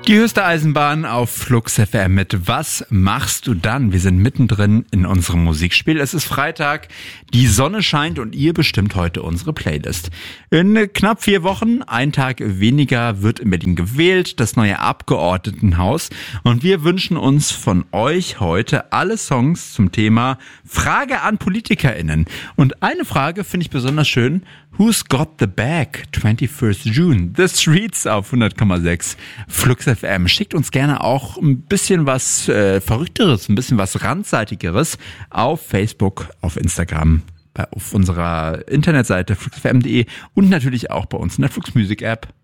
Die höchste Eisenbahn auf Flux FM mit Was machst du dann? Wir sind mittendrin in unserem Musikspiel. Es ist Freitag, die Sonne scheint und ihr bestimmt heute unsere Playlist. In knapp 4 Wochen, ein Tag weniger, wird in Berlin gewählt, das neue Abgeordnetenhaus. Und wir wünschen uns von euch heute alle Songs zum Thema Frage an PolitikerInnen. Und eine Frage finde ich besonders schön. Who's got the bag? 21st June. The Streets auf 100,6 Flux FM. Schickt uns gerne auch ein bisschen was Verrückteres, ein bisschen was Randseitigeres auf Facebook, auf Instagram, auf unserer Internetseite fluxfm.de und natürlich auch bei uns in der Flux Music App.